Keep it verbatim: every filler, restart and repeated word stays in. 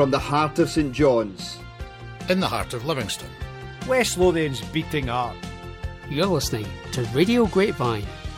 from the heart of St John's. In the heart of Livingston. West Lothian's beating heart. You're listening to Radio Grapevine,